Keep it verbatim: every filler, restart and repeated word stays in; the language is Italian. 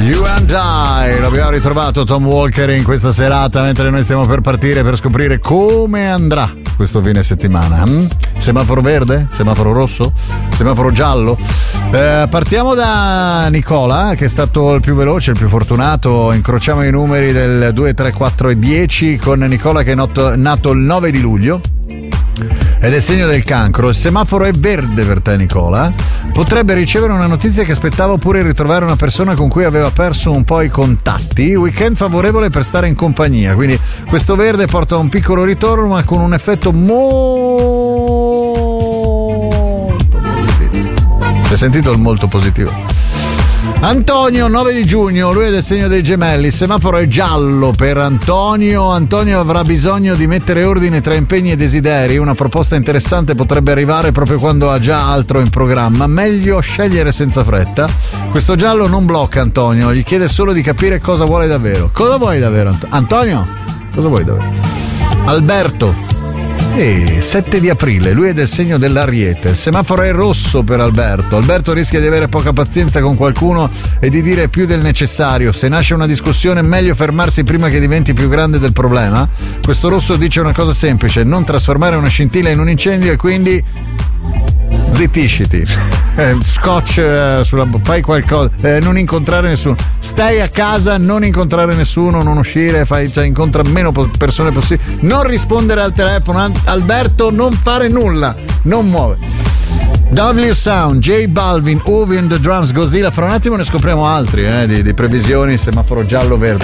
You and I, l'abbiamo ritrovato Tom Walker in questa serata mentre noi stiamo per partire per scoprire come andrà questo fine settimana. hm? Semaforo verde? Semaforo rosso? Semaforo giallo? Eh, partiamo da Nicola, che è stato il più veloce, il più fortunato. Incrociamo i numeri del due, tre, quattro e dieci con Nicola, che è nato, nato il nove di luglio ed è segno del cancro. Il semaforo è verde per te, Nicola. Potrebbe ricevere una notizia che aspettava, oppure ritrovare una persona con cui aveva perso un po' i contatti. Weekend favorevole per stare in compagnia, quindi questo verde porta a un piccolo ritorno, ma con un effetto molto positivo. Hai sentito il molto positivo? Antonio, nove di giugno, lui è del segno dei gemelli. Il semaforo è giallo per Antonio. Antonio avrà bisogno di mettere ordine tra impegni e desideri. Una proposta interessante potrebbe arrivare proprio quando ha già altro in programma. Meglio scegliere senza fretta. Questo giallo non blocca Antonio, gli chiede solo di capire cosa vuole davvero. Cosa vuoi davvero, Ant- Antonio? Cosa vuoi davvero? Alberto, E sette di aprile, lui è del segno dell'Ariete. Il semaforo è rosso per Alberto. Alberto rischia di avere poca pazienza con qualcuno e di dire più del necessario. Se nasce una discussione, meglio fermarsi prima che diventi più grande del problema. Questo rosso dice una cosa semplice: non trasformare una scintilla in un incendio, e quindi zittisciti. Eh, scotch eh, sulla fai qualcosa, eh, non incontrare nessuno, stai a casa, non incontrare nessuno, non uscire, fai, cioè, incontra meno po- persone possibili, non rispondere al telefono. Alberto, non fare nulla, non muove. W Sound, J Balvin, Ovi and the Drums, Godzilla. Fra un attimo ne scopriamo altri eh, di, di previsioni, semaforo giallo verde.